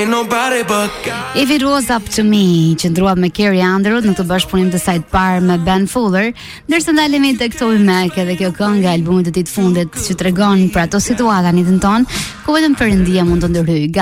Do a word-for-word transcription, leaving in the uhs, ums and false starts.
nobody but God. If it was up to me, që ndrua me Carrie Underwood në këtë bashkëpunim të saj të parë me Ben Fuller, ndërsa ndalemi tek Toby Mac edhe kjo këngë e albumit të tij të fundit që tregon për ato situata në jetën tonë ku vetëm Perëndia mund të ndërhyjë.